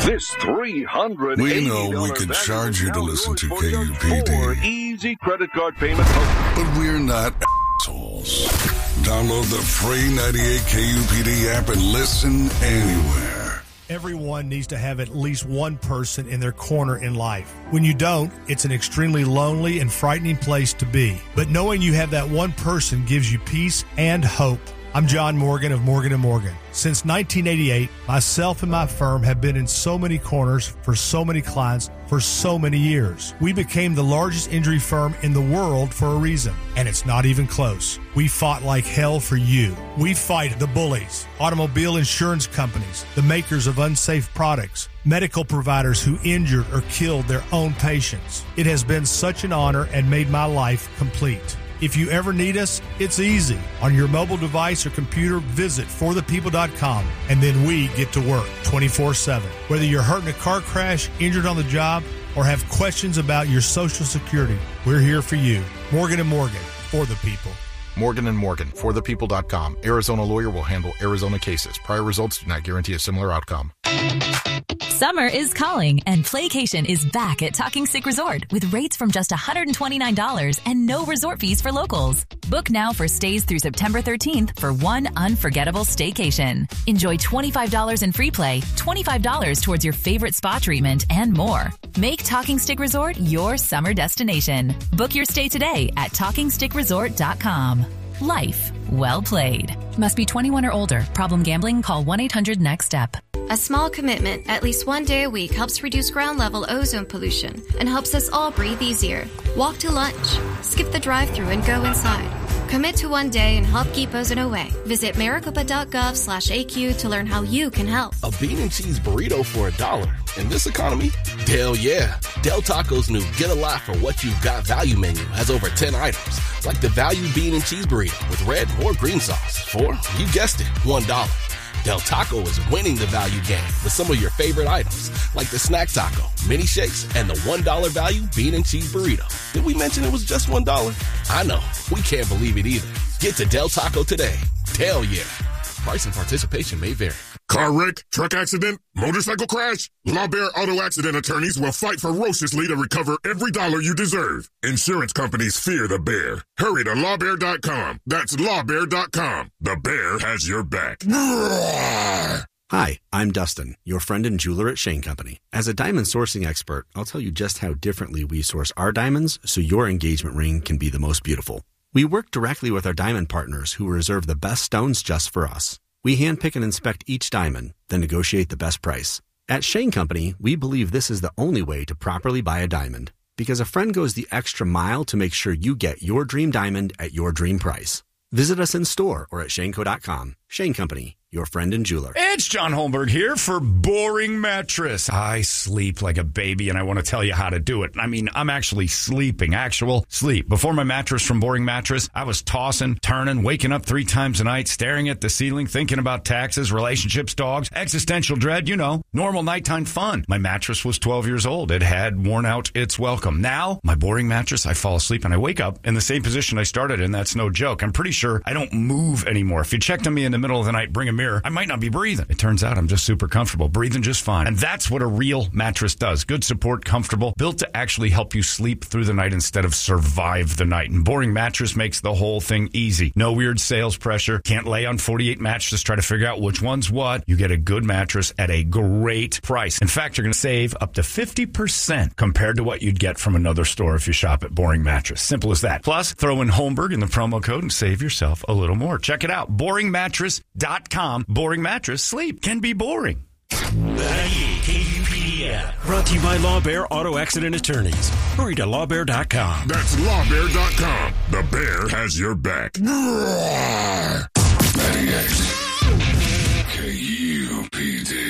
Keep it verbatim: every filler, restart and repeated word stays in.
This three hundred We know we could charge you to listen to K U P D. For easy credit card payments. But we're not assholes. Download the free ninety-eight K U P D app and listen anywhere. Everyone needs to have at least one person in their corner in life. When you don't, it's an extremely lonely and frightening place to be. But knowing you have that one person gives you peace and hope. I'm John Morgan of Morgan and Morgan. Since nineteen eighty-eight, myself and my firm have been in so many corners for so many clients for so many years. We became the largest injury firm in the world for a reason, and it's not even close. We fought like hell for you. We fight the bullies, automobile insurance companies, the makers of unsafe products, medical providers who injured or killed their own patients. It has been such an honor and made my life complete. If you ever need us, it's easy. On your mobile device or computer, visit for the people dot com, and then we get to work twenty-four seven. Whether you're hurt in a car crash, injured on the job, or have questions about your Social Security, we're here for you. Morgan and Morgan, for the people. Morgan and Morgan, for the people dot com. Arizona lawyer will handle Arizona cases. Prior results do not guarantee a similar outcome. Summer is calling, and Playcation is back at Talking Stick Resort with rates from just one hundred twenty-nine dollars and no resort fees for locals. Book now for stays through September thirteenth for one unforgettable staycation. Enjoy twenty-five dollars in free play, twenty-five dollars towards your favorite spa treatment, and more. Make Talking Stick Resort your summer destination. Book your stay today at talking stick resort dot com. Life well played. Must be twenty-one or older. Problem gambling? Call one eight hundred next step. A small commitment, at least one day a week, helps reduce ground-level ozone pollution and helps us all breathe easier. Walk to lunch, skip the drive-thru and go inside. Commit to one day and help keep ozone away. Visit maricopa dot gov slash A Q to learn how you can help. A bean and cheese burrito for a dollar. In this economy? Hell yeah. Del Taco's new Get a Lot for What You've Got value menu has over ten items, like the value bean and cheese burrito with red or green sauce for, you guessed it, one dollar. Del Taco is winning the value game with some of your favorite items, like the snack taco, mini shakes, and the one dollar value bean and cheese burrito. Did we mention it was just one dollar? I know. We can't believe it either. Get to Del Taco today. Hell yeah. Price and participation may vary. Car wreck, truck accident, motorcycle crash? Law Bear Auto Accident Attorneys will fight ferociously to recover every dollar you deserve. Insurance companies fear the bear. Hurry to law bear dot com. That's law bear dot com. The bear has your back. Hi, I'm Dustin, your friend and jeweler at Shane Company. As a diamond sourcing expert, I'll tell you just how differently we source our diamonds so your engagement ring can be the most beautiful. We work directly with our diamond partners who reserve the best stones just for us. We handpick and inspect each diamond, then negotiate the best price. At Shane Company, we believe this is the only way to properly buy a diamond, because a friend goes the extra mile to make sure you get your dream diamond at your dream price. Visit us in store or at shane co dot com. Shane Company, your friend and jeweler. It's John Holmberg here for Boring Mattress. I sleep like a baby, and I want to tell you how to do it. I mean, I'm actually sleeping, actual sleep. Before my mattress from Boring Mattress, I was tossing, turning, waking up three times a night, staring at the ceiling, thinking about taxes, relationships, dogs, existential dread, you know, normal nighttime fun. My mattress was twelve years old. It had worn out its welcome. Now, my Boring Mattress, I fall asleep and I wake up in the same position I started in. That's no joke. I'm pretty sure I don't move anymore. If you checked on me in the middle of the night, bring a mirror, I might not be breathing. It turns out I'm just super comfortable, breathing just fine. And that's what a real mattress does. Good support, comfortable, built to actually help you sleep through the night instead of survive the night. And Boring Mattress makes the whole thing easy. No weird sales pressure. Can't lay on forty-eight mattresses, try to figure out which one's what. You get a good mattress at a great price. In fact, you're going to save up to fifty percent compared to what you'd get from another store if you shop at Boring Mattress. Simple as that. Plus, throw in Holmberg in the promo code and save yourself a little more. Check it out. boring mattress dot com. Boring Mattress. Sleep can be boring. ninety-eight K U P D app. Brought to you by Law Bear Auto Accident Attorneys. Hurry to law bear dot com. That's law bear dot com. The bear has your back. ninety-eight K U P D.